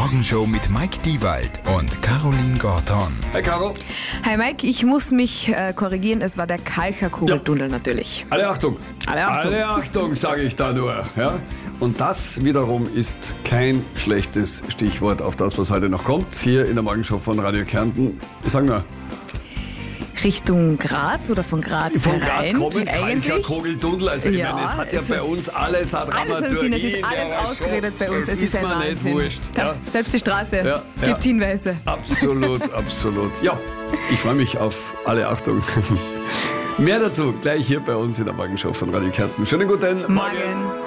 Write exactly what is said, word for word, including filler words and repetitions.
Morgenshow mit Mike Diewald und Caroline Gorton. Hi Caro. Hi Mike, ich muss mich äh, korrigieren, es war der Kalcher-Kugeltunnel ja. natürlich. Alle Achtung. Alle Achtung. Alle Achtung, sage ich da nur. Ja? Und das wiederum ist kein schlechtes Stichwort auf das, was heute noch kommt, hier in der Morgenshow von Radio Kärnten. Sagen wir. Richtung Graz oder von Graz Von Graz herein? kommen, Kalcher-Kugeltunnel. Also ich Ja, meine, es hat ja also bei uns alles eine alles im Dramaturgie. Sinn, es ist alles ausgeredet bei uns, Das es ist ein mir nicht Wahnsinn. wurscht. Ja, Ja. Selbst die Straße Ja, gibt ja. Hinweise. Absolut, absolut. Ja, ich freue mich auf alle Achtung. Mehr dazu gleich hier bei uns in der Morgenshow von Radio Kärnten. Schönen guten Morgen. Morgen.